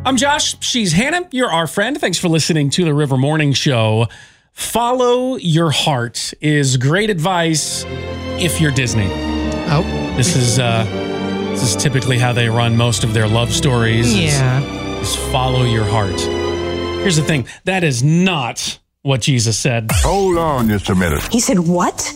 I'm Josh. She's Hannah. You're our friend. Thanks for listening to the River Morning Show. Follow your heart is great advice if you're Disney. Oh. This is typically how they run most of their love stories. Yeah. Is follow your heart. Here's the thing. That is not what Jesus said. Hold on just a minute. He said what?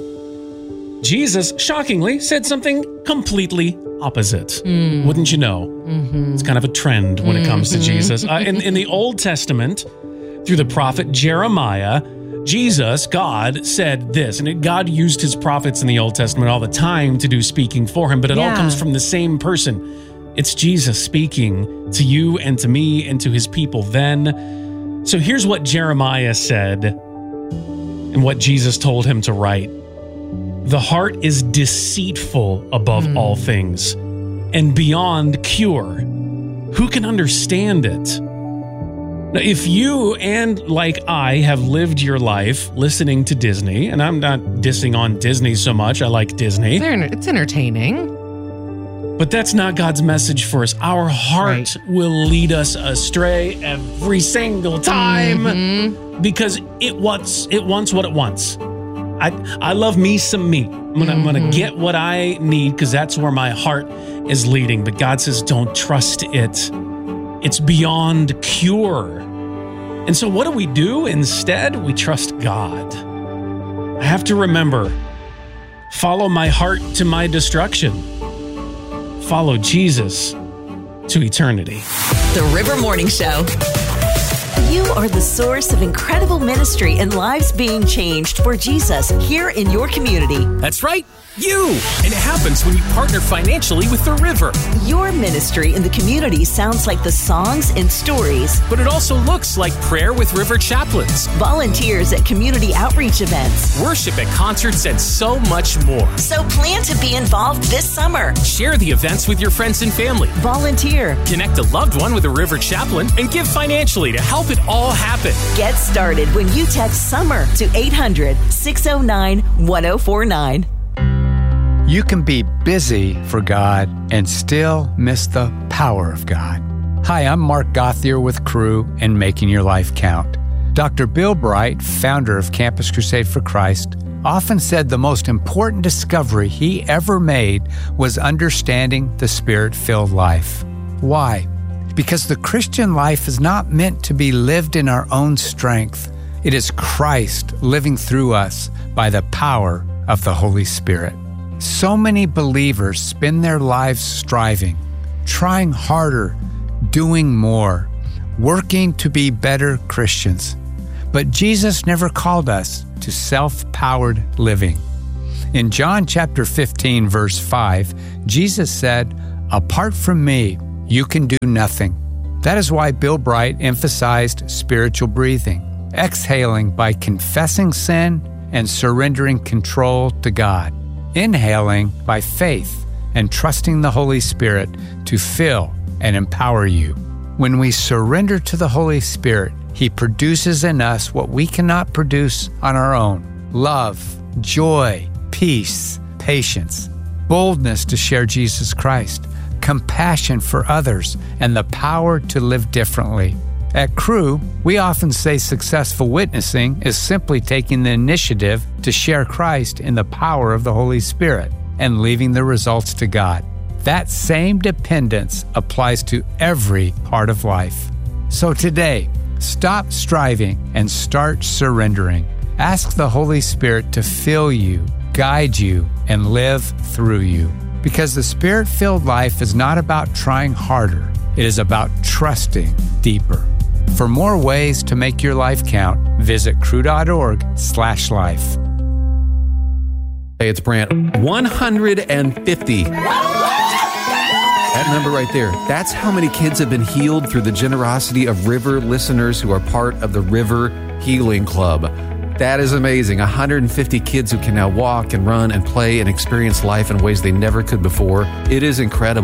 Jesus, shockingly, said something completely opposite. Wouldn't you know? Mm-hmm. It's kind of a trend when it comes to Jesus. In the Old Testament, through the prophet Jeremiah, Jesus, God, said this. And God used his prophets in the Old Testament all the time to do speaking for him, but it all comes from the same person. It's Jesus speaking to you and to me and to his people then. So here's what Jeremiah said and what Jesus told him to write. The heart is deceitful above all things and beyond cure. Who can understand it? Now, if you and like I have lived your life listening to Disney, and I'm not dissing on Disney so much, I like Disney. It's entertaining. But that's not God's message for us. Our heart will lead us astray every single time because it wants what it wants. I love me some me. I'm gonna get what I need because that's where my heart is leading. But God says, don't trust it. It's beyond cure. And so what do we do? Instead, we trust God. I have to remember, follow my heart to my destruction. Follow Jesus to eternity. The River Morning Show. You are the source of incredible ministry and lives being changed for Jesus here in your community. That's right, you! And it happens when you partner financially with The River. Your ministry in the community sounds like the songs and stories. But it also looks like prayer with River chaplains, volunteers at community outreach events, worship at concerts, and so much more. So plan to be involved this summer. Share the events with your friends and family. Volunteer. Connect a loved one with a River chaplain and give financially to help it all happen. Get started when you text SUMMER to 800-609-1049. You can be busy for God and still miss the power of God. Hi, I'm Mark Gothier with Cru and Making Your Life Count. Dr. Bill Bright, founder of Campus Crusade for Christ, often said the most important discovery he ever made was understanding the Spirit-filled life. Why? Because the Christian life is not meant to be lived in our own strength. It is Christ living through us by the power of the Holy Spirit. So many believers spend their lives striving, trying harder, doing more, working to be better Christians. But Jesus never called us to self-powered living. In John chapter 15, verse 5, Jesus said, "Apart from me, you can do nothing." That is why Bill Bright emphasized spiritual breathing, exhaling by confessing sin and surrendering control to God. Inhaling by faith and trusting the Holy Spirit to fill and empower you. When we surrender to the Holy Spirit, He produces in us what we cannot produce on our own: love, joy, peace, patience, boldness to share Jesus Christ, compassion for others, and the power to live differently. At Cru, we often say successful witnessing is simply taking the initiative to share Christ in the power of the Holy Spirit and leaving the results to God. That same dependence applies to every part of life. So today, stop striving and start surrendering. Ask the Holy Spirit to fill you, guide you, and live through you. Because the Spirit-filled life is not about trying harder. It is about trusting deeper. For more ways to make your life count, visit cru.org/life. Hey, it's Brant. 150. That number right there, that's how many kids have been healed through the generosity of River listeners who are part of the River Healing Club. That is amazing. 150 kids who can now walk and run and play and experience life in ways they never could before. It is incredible.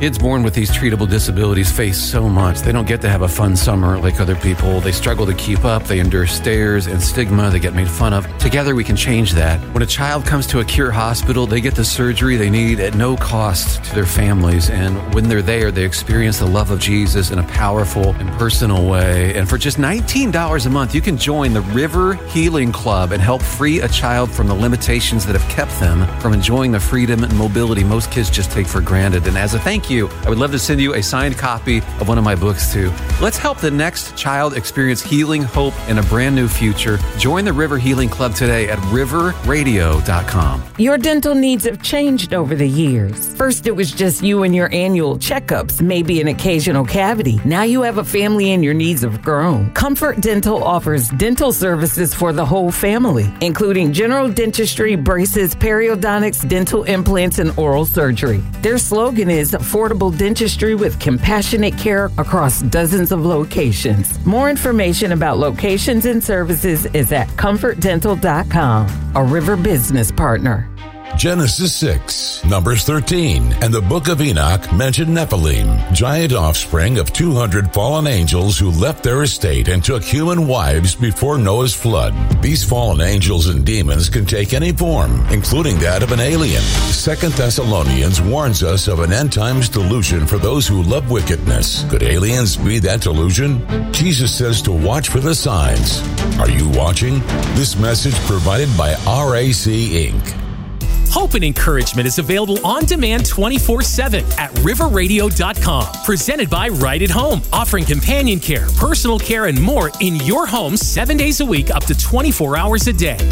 Kids born with these treatable disabilities face so much. They don't get to have a fun summer like other people. They struggle to keep up. They endure stares and stigma. They get made fun of. Together, we can change that. When a child comes to a Cure hospital, they get the surgery they need at no cost to their families. And when they're there, they experience the love of Jesus in a powerful and personal way. And for just $19 a month, you can join the River Healing Club and help free a child from the limitations that have kept them from enjoying the freedom and mobility most kids just take for granted. And as a thank you, I would love to send you a signed copy of one of my books too. Let's help the next child experience healing, hope, and a brand new future. Join the River Healing Club today at riverradio.com. Your dental needs have changed over the years. First, it was just you and your annual checkups, maybe an occasional cavity. Now you have a family and your needs have grown. Comfort Dental offers dental services for the whole family, including general dentistry, braces, periodontics, dental implants, and oral surgery. Their slogan is affordable dentistry with compassionate care across dozens of locations. More information about locations and services is at comfortdental.com, a River business partner. Genesis 6, Numbers 13, and the Book of Enoch mention Nephilim, giant offspring of 200 fallen angels who left their estate and took human wives before Noah's flood. These fallen angels and demons can take any form, including that of an alien. 2 Thessalonians warns us of an end-times delusion for those who love wickedness. Could aliens be that delusion? Jesus says to watch for the signs. Are you watching? This message provided by RAC Inc. Hope and Encouragement is available on demand 24/7 at riverradio.com. Presented by Right at Home, offering companion care, personal care, and more in your home 7 days a week, up to 24 hours a day.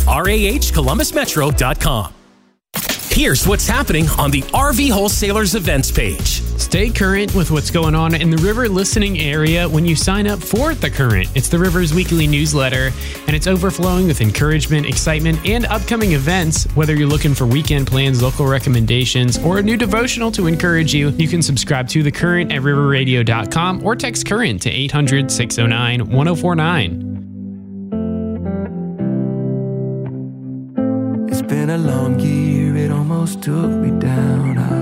RAHColumbusmetro.com. Here's what's happening on the RV Wholesalers events page. Stay current with what's going on in the River listening area when you sign up for The Current. It's the River's weekly newsletter, and it's overflowing with encouragement, excitement, and upcoming events. Whether you're looking for weekend plans, local recommendations, or a new devotional to encourage you, you can subscribe to The Current at riverradio.com or text CURRENT to 800-609-1049. It's been a long year, it almost took me down.